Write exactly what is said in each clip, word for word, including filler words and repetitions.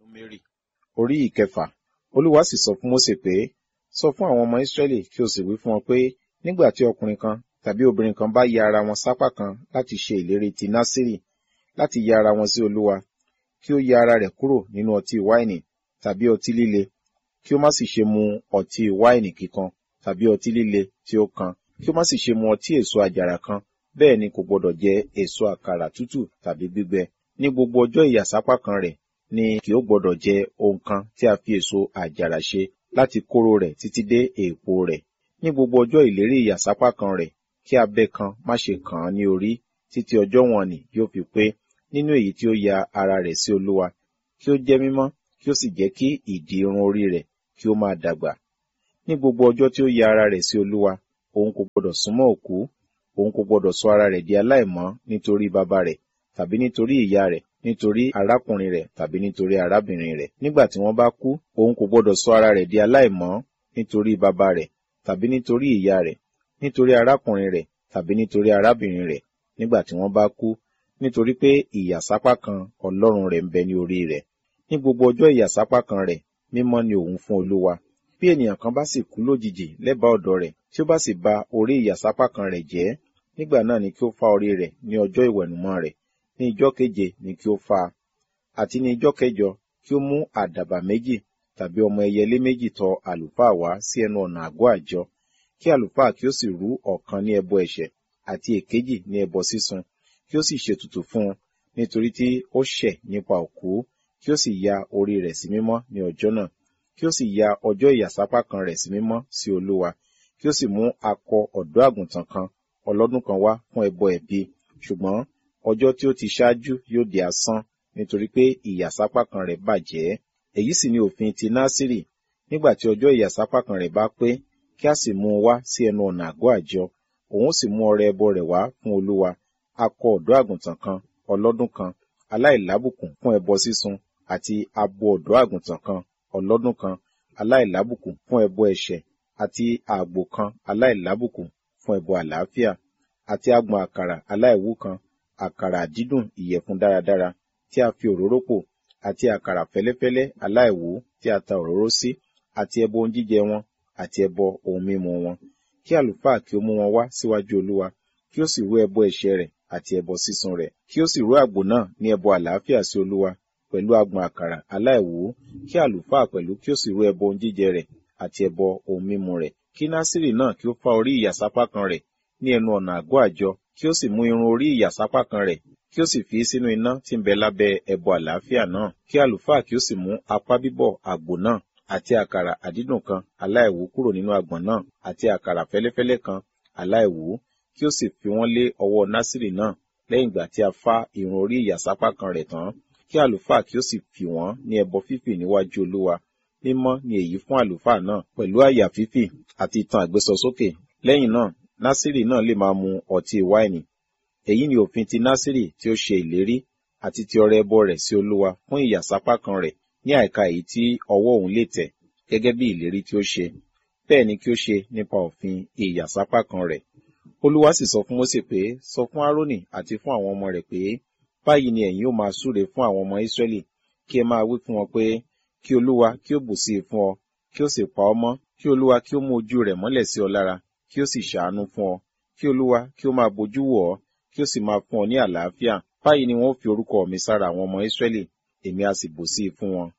Númérì orí ìkẹfà. Olúwa sì sọ fún Mósè pé, sọ fún àwọn ọmọ Ísírẹ́lì kí o sì wí fún wọn pé, nígbà tí ọkùnrin kan tàbí obìnrin kan bá ya ara wọn sápá kan láti ṣe ìlérí ti Násírì, láti ya ara wọn sí Olúwa, kí ó ya ara rẹ̀ kúrò nínú ọtí wáìnì tàbí ọtí líle, kí ó má sì ṣe mu ọtí wáìnì kíkan tàbí ọtí líle tí ó kan, kí ó má sì ṣe mu ọtí èso àjàrà kan, bẹ́ẹ̀ ni kò gbọdọ̀ jẹ èso àkàrà tútù tàbí gbígbẹ. Ní gbogbo ọjọ́ ìyàsápá kan rẹ̀ ni kì ó gbọdọ̀ jẹ ohun kan tí a fi èso àjàrà ṣe, láti kóró rẹ̀ títí dé èèpo rẹ̀. Ní gbogbo ọjọ́ ìlérí ìyàsápá kan rẹ̀, kí abẹ́ kan má ṣe kàn án ní orí, títí ọjọ́ wọn nì yóò fi pé, nínú èyí tí ó ya ara rẹ̀ sí Olúwa, kí ó jẹ́ mímọ́, kí ó sì jẹ́ kí ìdì irun orí rẹ̀ kí ó máa dàgbà. Ní gbogbo ọjọ́ tí ó ya ara rẹ̀ sí Olúwa, òun kò gbọdọ̀ súnmọ́ òkú, òun kò gbọdọ̀ sọ ara rẹ̀ di aláìmọ́ nítorí baba rẹ̀, tàbí nítorí ìyá rẹ̀, nítorí arákùnrin rẹ̀, tàbí nítorí arábìnrin rẹ̀. Nígbà tí wọ́n bá kú, òun kò gbọdọ̀ sọ ara rẹ̀ di aláìmọ́ nítorí baba rẹ̀, tàbí nítorí ìyá rẹ̀, nítorí arákùnrin rẹ̀, tàbí nítorí arábìnrin rẹ̀, nígbà tí wọ́n bá kú, nítorí pé ìyàsápá kan Ọlọ́run rẹ̀ ń bẹ ní orí rẹ̀. Ní gbogbo ọjọ́ ìyàsápá kan rẹ̀, mímọ́ ni òun fún Olúwa. Bí ènìyàn kan bá sì kú lójijì lẹ́bàá ọ̀dọ̀ rẹ̀, tí ó bá sì ba orí ìyàsápá kan rẹ̀ jẹ́, nígbà náà ni kí ó fá orí rẹ̀ ní ọjọ́ ìwẹ̀nùmọ́ rẹ̀, ní ijọ́ keje ni kí ó fá a, àti ní ijọ́ kẹjọ kí ó mú àdàbà méjì tàbí ọmọ ẹyẹlé méjì tọ àlùfáà wá sí ẹnu ọ̀nà àgọ́ àjọ, kí àlùfáà kí ó sì rú ọ̀kan ní ẹbọ ẹ̀ṣẹ̀ àti èkejì ní ẹbọ sísun, kí ó sì ṣètùtù fún un, nítorí tí ó ṣẹ̀ nípa òkú, kí ó sì ya orí rẹ̀ sí mímọ́ ní ọjọ́ náà, kí ó sì ya ọjọ́ ìyàsápá kan rẹ̀ sí mímọ́ sí Olúwa, kí ó sì mú akọ ọ̀dọ́ àgùntàn kan ọlọ́dún kan wá fún ẹbọ ẹ̀bi, ṣùgbọ́n ọjọ́ tí ó ti ṣáájú yóò di asán, nítorí pé ìyàsápá kan rẹ̀ bàjẹ́. Èyí sì ni òfin ti Násírì. Nígbà tí ọjọ́ ìyàsápá kan rẹ̀ bá pé, kí a sì mú un wá sí ẹnu ọ̀nà àgọ́ àjọ, òun sì mú ọrẹ ẹbọ rẹ̀ wá fún Olúwa, akọ ọ̀dọ́ àgùntàn kan ọlọ́dún kan aláìlábùkún fún ẹbọ sísun, àti abo ọ̀dọ́ àgùntàn kan ọlọ́dún kan aláìlábùkún fún ẹbọ ẹ̀ṣẹ̀, àti àgbò kan aláìlábùkún fún ẹbọ àlàáfíà, àti agbọ̀n àkàrà aláìwú kan, àkàrà dídùn ìyẹ̀fun dáradára tí a fi òróró pò, àti àkàrà fẹ́lẹ́fẹ́lẹ́ aláìwú tí a ta òróró sí, àti ẹbọ ohun jíjẹ wọn, àti ẹbọ ohun mímu wọn. Kí àlùfáà kí ó mú wọn wá síwájú Olúwa, kí ó sì rú ẹbọ ẹ̀ṣẹ̀ rẹ̀ àti ẹbọ sísun rẹ̀, kí ó sì rú àgbò náà ní ẹbọ àlàáfíà sí Olúwa, pẹ̀lú agbọ̀n àkàrà aláìwú, kí àlùfáà pẹ̀lú kí ó sì rú ẹbọ ohun jíjẹ rẹ̀ àti ẹbọ ohun mímu rẹ̀. Kí Násírì náà kí ó fá orí ìyàsápá kan rẹ̀ ní ẹnu ọ̀nà àgọ́ àjọ, kí ó sì mú irun orí ìyàsápá kan rẹ̀, kí ó sì fi sínú iná tí ń bẹ lábẹ́ ẹbọ àlàáfíà náà. Kí àlùfáà kí ó sì mú apá bíbọ̀ àgbò náà, àti àkàrà àdídùn kan aláìwú kúrò nínú agbọ̀n náà, àti àkàrà fẹ́lẹ́fẹ́lẹ́ kan aláìwú, kí ó sì fi wọ́n lé ọwọ́ Násírì náà lẹ́yìn ìgbà tí a fá irun orí ìyàsápá kan rẹ̀ tán. Kí àlùfáà kí ó sì fi wọ́n ní ẹbọ fífì níwájú Olúwa. Mímọ́ ni èyí fún àlùfáà náà, pẹ̀lú àyà fífì àti itan àgbésọsókè. Lẹ́yìn náà, Násírì náà lè máa mu ọtí wáìnì. Èyí ni òfin ti Násírì tí ó ṣe ìlérí, àti ti ọrẹ ẹbọ rẹ̀ sí Olúwa fún ìyàsápá kan rẹ̀, ní àìka èyí tí ọwọ́ òun lè tẹ̀, gẹ́gẹ́ bí ìlérí tí ó ṣe. Bẹ́ẹ̀ ni kí ó ṣe nípa òfin ìyàsápá kan rẹ̀. Olúwa sì sọ fún Mósè pé, sọ fún Árónì àti fún àwọn ọmọ rẹ̀ pé, báyìí ni ẹ̀yin ó máa súre fún àwọn ọmọ Ísírẹ́lì, kí ẹ máa wí fún wọn pé, kí Olúwa kí ó bùsí i fún ọ, kí ó sì pa ọ́ mọ́, kí Olúwa kí ó mú ojú rẹ̀ mọ́lẹ̀ sí ọ lára, kí ó sì ṣàánú fún ọ, kí Olúwa kí ó máa bojú wò ọ́, kí ó sì máa fún ọ ní àlàáfíà. Báyìí ni wọn ó fi orúkọ mi sára àwọn ọmọ Ísírẹ́lì, èmi a sì bùsí i fún wọn.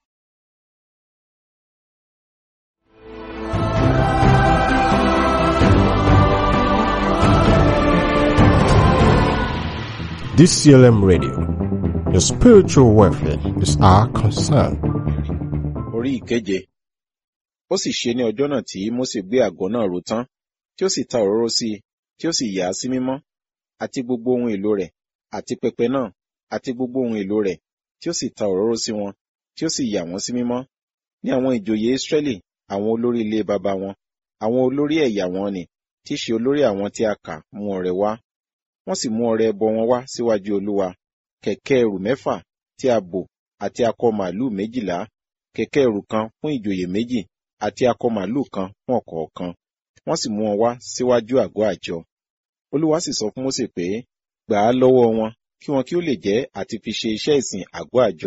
D C L M Radio, your spiritual welfare is our concern. Orí ìkeje. Ó sì ṣe ní ọjọ́ náà tí Mósè gbé àgọ́ náà ró tán, tí ó sì ta òróró sí i, tí ó sì yà á sí mímọ́, àti gbogbo ohun èlò rẹ̀, àti pẹpẹ náà, àti gbogbo ohun èlò rẹ̀, tí ó sì ta òróró sí wọn, tí ó sì yà wọ́n sí mímọ́. Ní àwọn ìjòyè Ísírẹ́lì, àwọn olórí ilé baba wọn, àwọn olórí ẹ̀yà wọn ni, tí í ṣe olórí àwọn tí a kà, mú ọrẹ wá. Wọ́n sì mú ọrẹ ẹbọ wọn wá síwájú Olúwa, kẹ̀kẹ́ ẹrù mẹ́fà tí a bò, àti akọ màlúù méjìlá, kẹ̀kẹ́ ẹrù kan fún ìjòyè méjì, àti akọ màlúù kan fún ọ̀kọ̀ọ̀kan. Wọ́n sì mú wọn wá síwájú àgọ́ àjọ. Olúwa sì sọ fún Mósè pé, gbà á lọ́wọ́ wọn, kí wọn kí ó lè jẹ́ àti fi ṣe iṣẹ́ ìsìn àgọ́ àjọ,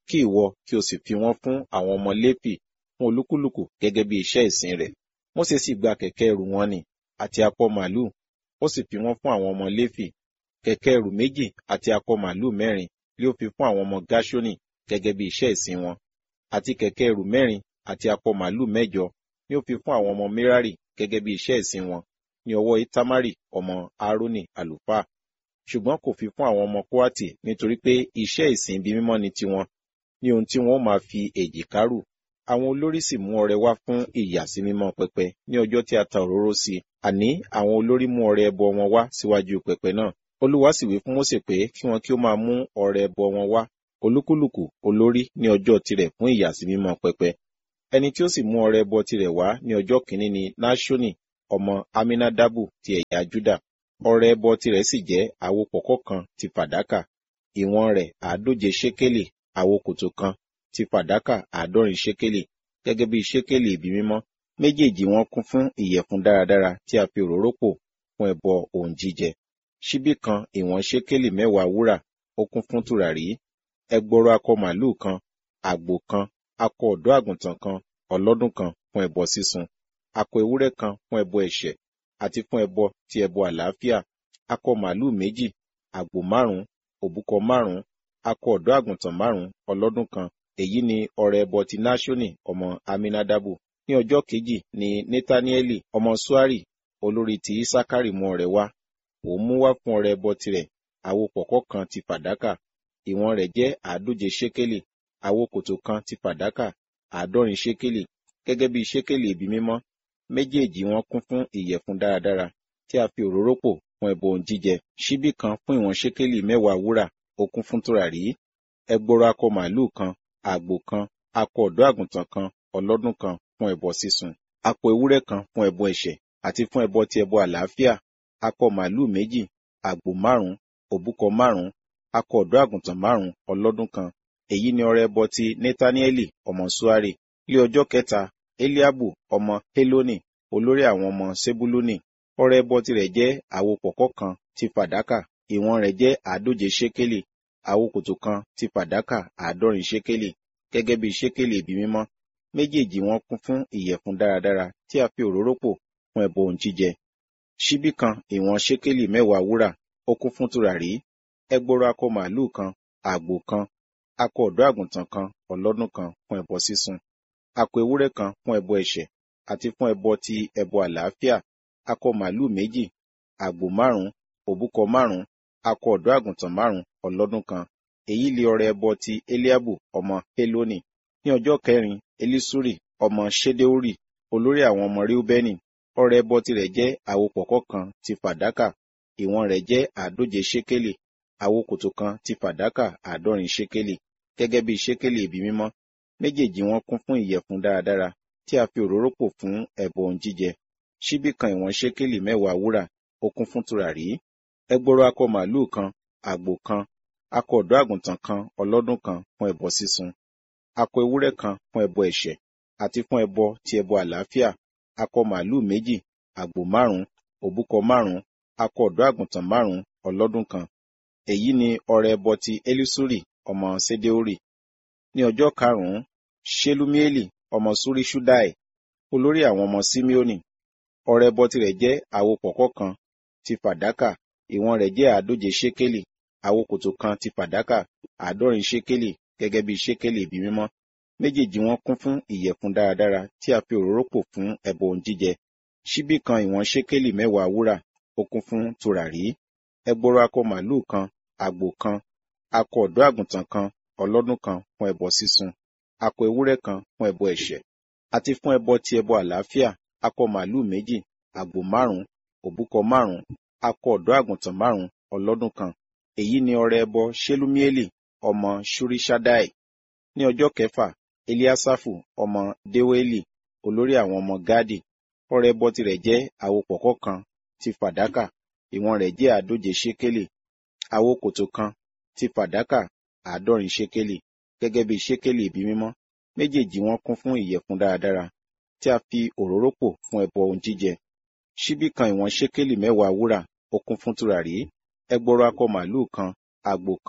kí ìwọ kí o sì fi wọ́n fún àwọn ọmọ Léfì fún olúkúlùkù gẹ́gẹ́ bí iṣẹ́ ìsìn rẹ̀. Mósè sì gba kẹ̀kẹ́ ẹrù wọn nì àti akọ màlúù, ó sì fi wọ́n fún àwọn ọmọ Léfì. Kẹ̀kẹ́ ẹrù méjì àti akọ màlúù mẹ́rin ni ó fi fún àwọn ọmọ Gáṣónì gẹ́gẹ́ bí iṣẹ́ ìsìn wọn, àti kẹ̀kẹ́ ẹrù mẹ́rin àti akọ màlúù mẹ́jọ ni ó fi fún àwọn ọmọ Merari gẹ́gẹ́ bí iṣẹ́ ìsìn wọn ní ọwọ́ Itamari ọmọ Aaroni àlùfáà. Ṣùgbọ́n kò fi fún àwọn ọmọ Kóhátì nítorí pé iṣẹ́ ìsìn ibi mímọ́ ni tiwọn, ní ohun tí wọn ó máa fi èjìká rù. Àwọn olórí sì mú ọrẹ wá fún ìyàsímímọ́ pẹpẹ ní ọjọ́ tí a ta òróró sí i, àní àwọn olórí mú ọrẹ ẹbọ wọn wá síwájú pẹpẹ náà. Olúwa sì wí fún Mósè pé kí wọn kí ó máa mú ọrẹ ẹbọ wọn wá, olúkúlùkù olórí ní ọjọ́ tirẹ̀ fún ìyàsímímọ́ pẹpẹ. Ẹni tí ó sì mú ọrẹ ẹbọ tirẹ̀ wá ní ọjọ́ kìíní ni Náṣónì ọmọ Aminadabu ti ẹ̀yà Júdà. Ọrẹ ẹbọ tirẹ̀ sì jẹ́ àwo pọ̀kọ́ kan ti fàdákà, ìwọ̀n rẹ̀ àádóje ṣékélì, àwo kòtò kan ti fàdákà àádọ́rin ṣékélì, gẹ́gẹ́ bí ṣékélì ibi mímọ́. Méjèèjì wọn kún fún ìyẹ̀fun dáradára tí a fi òróró pò fún ẹbọ ohun jíjẹ. Ṣíbí kan ìwọ̀n ṣékélì mẹ́wàá wúrà, ó kún fún tùràrí. Ẹgbọrọ akọ màlúù kan, àgbò kan, akọ ọ̀dọ́ àgùntàn kan ọlọ́dún kan fún ẹbọ sísun, akọ ewúrẹ́ kan fún ẹbọ ẹ̀ṣẹ̀, àti fún ẹbọ ti ẹbọ àlàáfíà, akọ màlúù méjì, àgbò márùn-ún, òbúkọ márùn-ún, akọ ọ̀dọ́ àgùntàn márùn-ún ọlọ́dún kan. Èyí ni ọrẹ ẹbọ ti Náṣónì ọmọ Aminadabu. Ní ọjọ́ kejì ni Netanieli ọmọ Suari, olórí ti Isakari mú ọrẹ wá. Òun mú wá fún ọrẹ ẹbọ tirẹ̀ àwo pọ̀kọ́ kan ti fàdákà, ìwọ̀n rẹ̀ jẹ́ àádóje ṣékélì, àwo kòtò kan ti fàdákà àádọ́rin ṣékélì, gẹ́gẹ́ bí ṣékélì ibi mímọ́. Méjèèjì wọn kún fún ìyẹ̀fun dáradára tí a fi òróró pò fún ẹbọ ohun jíjẹ. Ṣíbí kan fún ìwọ̀n ṣékélì mẹ́wàá wúrà, ó kún fún tùràrí. Ẹgbọrọ akọ màlúù kan, àgbò kan, akọ ọ̀dọ́ àgùntàn kan ọlọ́dún kan fún ẹbọ sísun, akọ ewúrẹ́ kan fún ẹbọ ẹ̀ṣẹ̀, àti fún ẹbọ ti ẹbọ àlàáfíà, akọ màlúù méjì, àgbò márùn-ún, òbúkọ márùn-ún, akọ ọ̀dọ́ àgùntàn márùn-ún ọlọ́dún kan. Èyí ni ọrẹ ẹbọ ti Netanieli ọmọ Suari. Ní ọjọ́ kẹta, Eliabu ọmọ Heloni, olórí àwọn ọmọ Sebuluni. Ọrẹ ẹbọ tirẹ̀ jẹ́ àwo pọ̀kọ́ kan ti fàdákà, ìwọ̀n rẹ̀ jẹ́ àádóje ṣékélì, àwo kòtò kan ti fàdákà àádọ́rin ṣékélì, gẹ́gẹ́ bí ṣékélì ibi mímọ́. Méjèèjì wọn kún fún ìyẹ̀fun dáradára tí a fi òróró pò fún ẹbọ ohun jíjẹ. Ṣíbí kan ìwọ̀n ṣékélì mẹ́wàá wúrà, ó kún fún tùràrí. Ẹgbọrọ akọ màlúù kan, àgbò kan, akọ ọ̀dọ́ àgùntàn kan ọlọ́dún kan fún ẹbọ sísun, akọ ewúrẹ́ kan fún ẹbọ ẹ̀ṣẹ̀, àti fún ẹbọ ti ẹbọ àlàáfíà, akọ màlúù méjì, àgbò márùn-ún, òbúkọ márùn-ún, akọ ọ̀dọ́ àgùntàn márùn-ún ọlọ́dún kan. Èyí lé ọrẹ ẹbọ ti Eliabu ọmọ Heloni. Ní ọjọ́ kẹrin, Elisuri ọmọ Ṣedeuri, olórí àwọn ọmọ Reubeni. Ọrẹ ẹbọ tirẹ̀ jẹ́ àwo pọ̀kọ́ kan ti fàdákà, ìwọ̀n rẹ̀ jẹ́ àádóje ṣékélì, àwo kòtò kan ti fàdákà àádọ́rin ṣékélì, gẹ́gẹ́ bí ṣékélì ibi mímọ́. Méjèèjì wọn kún fún ìyẹ̀fun dáradára tí a fi òróró pò fún ẹbọ ohun jíjẹ. Ṣíbí kan ìwọ̀n ṣékélì mẹ́wàá wúrà, ó kún fún tùràrí. Ẹgbọrọ akọ màlúù kan, àgbò kan, akọ ọ̀dọ́ àgùntàn kan ọlọ́dún kan fún ẹbọ sísun, akọ ewúrẹ́ kan fún ẹbọ ẹ̀ṣẹ̀, àti fún ẹbọ ti ẹbọ àlàáfíà, akọ màlúù méjì, àgbò márùn-ún, òbúkọ márùn-ún, akọ ọ̀dọ́ àgùntàn márùn-ún ọlọ́dún kan. Èyí ni ọrẹ ẹbọ ti Elisuri ọmọ Ṣedeuri. Ní ọjọ́ karùn-ún, Ṣelumieli ọmọ Ṣuriṣuddai, olórí àwọn ọmọ Simeoni. Ọrẹ ẹbọ tirẹ̀ jẹ́ àwo pọ̀kọ́ kan ti fàdákà, ìwọ̀n rẹ̀ jẹ́ àádóje ṣékélì, àwo kòtò kan ti fàdákà àádọ́rin ṣékélì, gẹ́gẹ́ bí ṣékélì ibi mímọ́. Méjèèjì wọn kún fún ìyẹ̀fun dáradára tí a fi òróró pò fún ẹbọ ohun jíjẹ. Ṣíbí kan ìwọ̀n ṣékélì mẹ́wàá wúrà, ó kún fún tùràrí. Ẹgbọrọ akọ màlúù kan, àgbò kan, akọ ọ̀dọ́ àgùntàn kan ọlọ́dún kan fún ẹbọ sísun, akọ ewúrẹ́ kan fún ẹbọ ẹ̀ṣẹ̀, àti fún ẹbọ ti ẹbọ àlàáfíà, akọ màlúù méjì, àgbò márùn-ún, òbúkọ márùn-ún, akọ ọ̀dọ́ àgùntàn márùn-ún ọlọ́dún kan. Èyí ni ọrẹ ẹbọ Ṣelumieli ọmọ Ṣuriṣaddai. Ní ọjọ́ kẹfà, Eliasafu ọmọ Deweli, olórí àwọn ọmọ Gadi. Ọrẹ ẹbọ tirẹ̀ jẹ́ àwo pọ̀kọ́ kan ti fàdákà, ìwọ̀n rẹ̀ jẹ́ àádóje ṣékélì, àwo kòtò kan ti fàdákà àádọ́rin ṣékélì, gẹ́gẹ́ bí ṣékélì ibi mímọ́. Méjèèjì wọn kún fún ìyẹ̀fun dáradára tí a fi òróró pò fún ẹbọ ohun jíjẹ. Ṣíbí kan ìwọ̀n ṣékélì mẹ́wàá wúrà, ó kún fún tùràrí. Ẹgbọrọ akọ màlúù kan, àgbò kan,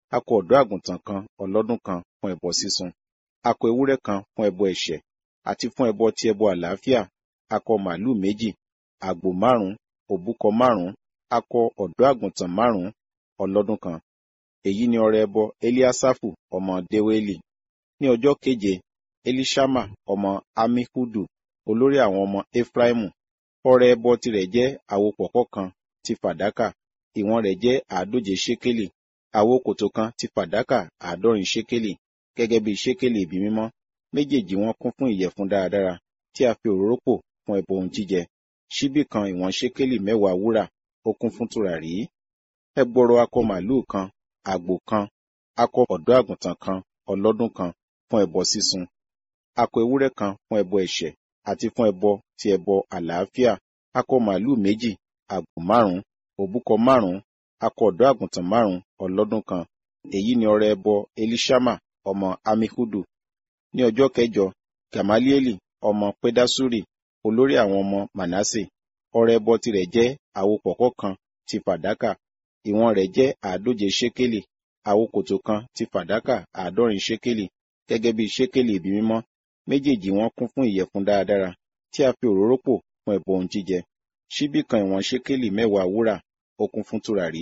akọ ọ̀dọ́ àgùntàn kan ọlọ́dún kan fún ẹbọ sísun, akọ ewúrẹ́ kan fún ẹbọ ẹ̀ṣẹ̀, àti fún ẹbọ ti ẹbọ àlàáfíà, akọ màlúù méjì, àgbò márùn-ún, òbúkọ márùn-ún, akọ ọ̀dọ́ àgùntàn márùn-ún ọlọ́dún kan. Èyí ni ọrẹ ẹbọ Eliasafu ọmọ Deweli. Ní ọjọ́ keje, Elishama ọmọ Amihudu, olórí àwọn ọmọ Efraimu, ọrẹ ẹbọ tirẹ̀ jẹ́ àwo pọ̀pọ́ kan ti fàdákà, ìwọ̀n rẹ̀ jẹ́ àádóje ṣékélì, àwo kòtò kan ti fàdákà àádọ́rin ṣékélì, gẹ́gẹ́ bí ṣékélì ibi mímọ́. Méjèèjì wọn kún fún ìyẹ̀fun dáradára tí a fi òróró pò fún ẹbọ ohun jíjẹ. Ṣíbí kan ìwọ̀n ṣékélì mẹ́wàá wúrà, ó kún fún tùràrí. Ẹgbọrọ akọ màlúù kan, àgbò kan, akọ ọ̀dọ́ àgùntàn kan ọlọ́dún kan fún ẹbọ sísun, akọ ewúrẹ́ kan fún ẹbọ ẹ̀ṣẹ̀, àti fún ẹbọ ti ẹbọ àlàáfíà, akọ màlúù méjì, àgbò márùn-ún, òbúkọ márùn-ún, akọ ọ̀dọ́ àgùntàn márùn-ún ọlọ́dún kan. Èyí ni ọrẹ ẹbọ Elishama ọmọ Amihudu. Ní ọjọ́ kẹjọ, Gamalieli ọmọ Pedasuri, olórí àwọn ọmọ Manase, ọrẹ ẹbọ tirẹ̀ jẹ́ àwo pọ̀pọ́ kan ti fàdákà, ìwọ̀n rẹ̀ jẹ́ àádóje ṣékélì, àwo kòtò kan ti fàdákà àádọ́rin ṣékélì, gẹ́gẹ́ bí ṣékélì ibi mímọ́. Méjèèjì wọn kún fún ìyẹ̀fun dáradára tí a fi òróró pò fún ẹbọ ohun jíjẹ. Ṣíbí kan ìwọ̀n ṣékélì mẹ́wàá wúrà, ó kún fún tùràrí.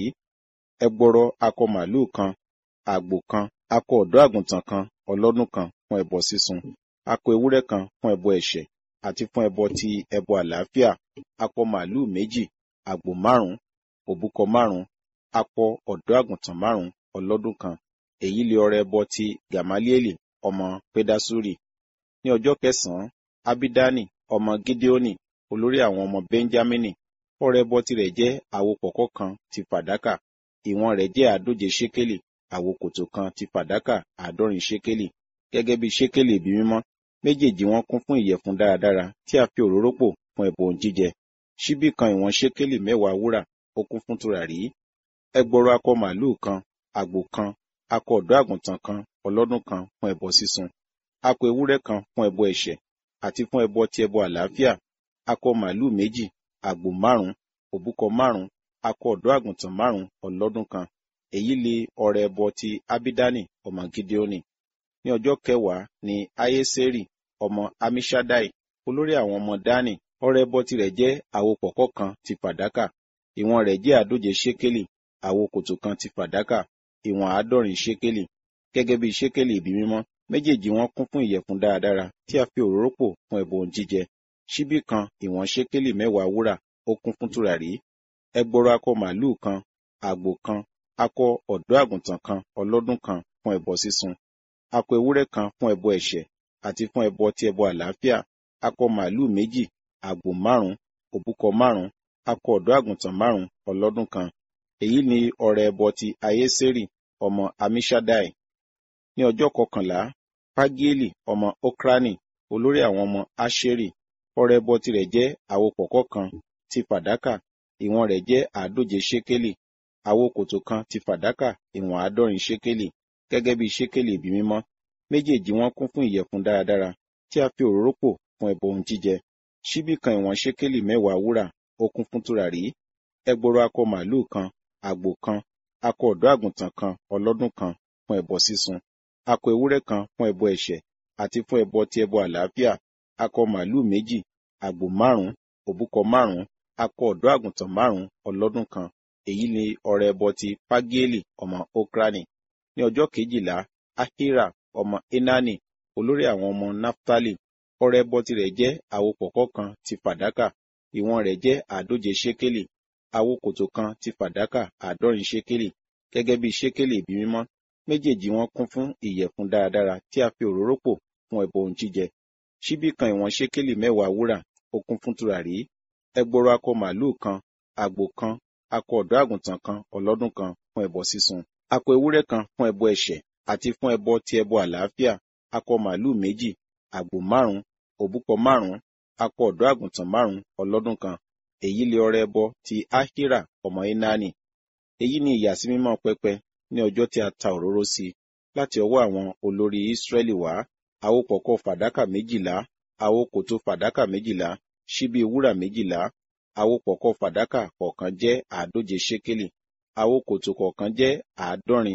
Ẹgbọrọ akọ màlúù kan, àgbò kan, akọ ọ̀dọ́ àgùntàn kan ọlọ́dún kan fún ẹbọ sísun, akọ ewúrẹ́ kan fún ẹbọ ẹ̀ṣẹ̀, àti fún ẹbọ ti ẹbọ àlàáfíà, akọ màlúù méjì, àgbò márùn-ún, òbúkọ márùn-ún, akọ ọ̀dọ́ àgùntàn márùn-ún ọlọ́dún kan. Èyí lè ọrẹ ẹbọ ti Gamalieli ọmọ Pedasuri. Ní ọjọ́ kẹsàn-án, Abidani ọmọ Gideoni, olórí àwọn ọmọ Benjamini, ọrẹ ẹbọ tirẹ̀ jẹ́ àwo pọ̀pọ́ kan ti fàdákà, ìwọ̀n rẹ̀ jẹ́ àádóje ṣékélì, àwo kòtò kan ti fàdákà àádọ́rin ṣékélì, gẹ́gẹ́ bí ṣékélì ibi mímọ́. Méjèèjì wọn kún fún ìyẹ̀fun dáradára tí a fi òróró pò fún ẹbọ ohun jíjẹ. Ṣíbí kan ìwọ̀n ṣékélì mẹ́wàá wúrà, ó kún fún tùràrí. Ẹgbọrọ akọ màlúù kan, àgbò kan, akọ ọ̀dọ́ àgùntàn kan ọlọ́dún kan fún ẹbọ sísun, akọ ewúrẹ́ kan fún ẹbọ ẹ̀ṣẹ̀, àti fún ẹbọ ti ẹbọ àlàáfíà, akọ màlúù méjì, àgbò márùn-ún, òbúkọ márùn-ún, akọ ọ̀dọ́ àgùntàn márùn-ún ọlọ́dún kan. Èyí lè ọrẹ ẹbọ ti Abidani ọmọ Gideoni. Ní ọjọ́ kẹwàá ni Ayeseri ọmọ Amishadai, olórí àwọn ọmọ Dani, ọrẹ ẹbọ tirẹ̀ jẹ́ àwo pọ̀pọ́ kan ti fàdákà, ìwọ̀n rẹ̀ jẹ́ àádóje ṣékélì, àwo kòtò kan ti fàdákà, ìwọ̀n àádọ́rin ṣékélì, gẹ́gẹ́ bí ṣékélì ibi mímọ́. Méjèèjì wọn kún fún ìyẹ̀fun dáradára tí a fi òróró pò fún ẹbọ ohun jíjẹ. Ṣíbí kan ìwọ̀n ṣékélì mẹ́wàá wúrà, ó kún fún tùràrí. Ẹgbọrọ akọ màlúù kan, àgbò kan, akọ ọ̀dọ́ àgùntàn kan ọlọ́dún kan fún ẹbọ sísun, akọ ewúrẹ́ kan fún ẹbọ ẹ̀ṣẹ̀, àti fún ẹbọ ti ẹbọ àlàáfíà, akọ màlúù méjì, àgbò márùn-ún, òbúkọ márùn-ún, akọ ọ̀dọ́ àgùntàn márùn-ún ọlọ́dún kan. Èyí ni ọrẹ ẹbọ ti Ayeseri ọmọ Amishadai. Ní ọjọ́ kọkànlá, Pagieli ọmọ Okrani, olórí àwọn ọmọ Asheri, ọrẹ ẹbọ tirẹ̀ jẹ́ àwo pọ̀pọ́ kan ti fàdákà, ìwọ̀n rẹ̀ jẹ́ àádóje ṣékélì, àwo kòtò kan ti fàdákà, ìwọ̀n àádọ́rin ṣékélì, gẹ́gẹ́ bí ṣékélì ibi mímọ́. Méjèèjì wọn kún fún ìyẹ̀fun dáradára tí a fi òróró pò fún ẹbọ ohun jíjẹ. Ṣíbí kan ìwọ̀n ṣékélì mẹ́wàá wúrà, ó kún fún tùràrí. Ẹgbọrọ akọ màlúù kan, àgbò kan, akọ ọ̀dọ́ àgùntàn kan ọlọ́dún kan fún ẹbọ sísun, akọ ewúrẹ́ kan fún ẹbọ ẹ̀ṣẹ̀, àti fún ẹbọ ti ẹbọ àlàáfíà, akọ màlúù méjì, àgbò márùn-ún, òbúkọ márùn-ún, akọ ọ̀dọ́ àgùntàn márùn-ún ọlọ́dún kan. Èyí ni ọrẹ ẹbọ ti Pagieli ọmọ Okrani. Ní ọjọ́ kejìlá, Ahira ọmọ Enani, olórí àwọn ọmọ Naftali, ọrẹ ẹbọ tirẹ̀ jẹ́ àwo pọ̀pọ́ kan ti fàdákà, ìwọ̀n rẹ̀ jẹ́ àádóje ṣékélì, àwo kòtò kan ti fàdákà àádọ́rin ṣékélì, gẹ́gẹ́ bí ṣékélì ibi mímọ́. Méjèèjì wọn kún fún ìyẹ̀fun dáradára tí a fi òróró pò fún ẹbọ ohun jíjẹ. Ṣíbí kan ìwọ̀n ṣékélì mẹ́wàá wúrà, ó kún fún tùràrí. Ẹgbọrọ akọ màlúù kan, àgbò kan, akọ ọ̀dọ́ àgùntàn kan ọlọ́dún kan fún ẹbọ sísun, akọ ewúrẹ́ kan fún ẹbọ ẹ̀ṣẹ̀, àti fún ẹbọ ti ẹbọ àlàáfíà, akọ màlúù méjì, àgbò márùn-ún, òbúkọ márùn-ún, akọ ọ̀dọ́ àgùntàn márùn-ún ọlọ́dún kan. Èyí lè ọrẹ ẹbọ ti Ahira ọmọ Enani. Èyí ni ìyàsímímọ́ pẹpẹ ní ọjọ́ tí a ta òróró sí láti ọwọ́ àwọn olórí Ísírẹ́lì wá, àwo pọ̀pọ́ fàdákà méjìlá, àwo kòtò fàdákà méjìlá, ṣíbí wúrà méjìlá, àwo pọ̀pọ́ fàdákà kọ̀ọ̀kan jẹ́ àádóje ṣékélì, àwo kòtò kọ̀ọ̀kan jẹ́ àádọ́rin,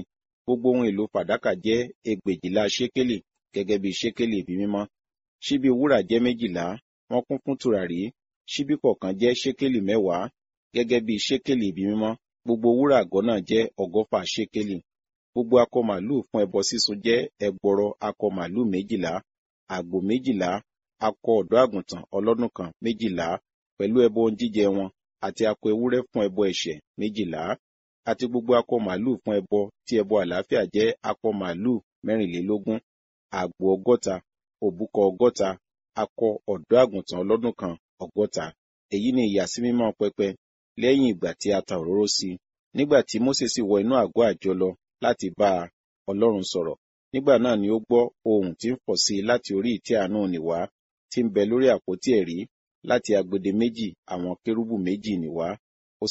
Gbogbo ohun èlò fàdákà jẹ́ ẹgbẹ̀jìlá ṣékélì gẹ́gẹ́ bí ṣékélì ibi mímọ́. Ṣíbí wúrà jẹ́ méjìlá, wọ́n kún fún tùràrí. Ṣíbí kọ̀ọ̀kan jẹ́ ṣékélì mẹ́wàá gẹ́gẹ́ bí ṣékélì ibi mímọ́. Gbogbo wúrà àgọ́ náà jẹ́ ọgọ́fà ṣékélì. Gbogbo akọ màlúù fún ẹbọ sísun jẹ́ ẹgbọrọ akọ màlúù méjìlá, àgbò méjìlá, akọ ọ̀dọ́ àgùntàn ọlọ́dún kan méjìlá, pẹ̀lú ẹbọ ohun jíjẹ wọn, àti akọ ewúrẹ́ fún ẹbọ ẹ̀ṣẹ̀ méjìlá, àti gbogbo akọ màlúù fún ẹbọ tí ẹbọ àlàáfíà jẹ́ akọ màlúù mẹ́rìnlélógún, àgbò ọgọ́ta, òbúkọ ọgọ́ta, akọ ọ̀dọ́ àgùntàn ọlọ́dún kan ọgọ́ta. Èyí ni ìyàsímímọ́ pẹpẹ lẹ́yìn ìgbà tí a ta òróró sí. Nígbà tí Mósè sì wọ inú àgọ́ àjọ lọ láti bá Ọlọ́run sọ̀rọ̀, nígbà náà ni ó gbọ́ ohùn tí ń fọ̀ sí i láti orí ìtẹ́ àánú nì wá, tí ń bẹ lórí àpótí ẹ̀rí, láti agbede méjì àwọn kérúbù méjì nì wá.